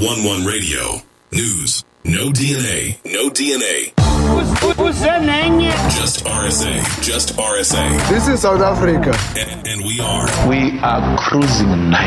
11 Radio. News. No DNA. No DNA. Who's that name? Just RSA. Just RSA. This is South Africa. And we are. We are cruising